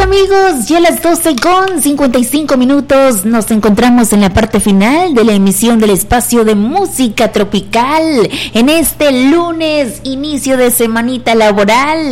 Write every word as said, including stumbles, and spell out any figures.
amigos, ya a las doce con cincuenta y cinco minutos nos encontramos en la parte final de la emisión del espacio de música tropical en este lunes, inicio de semanita laboral.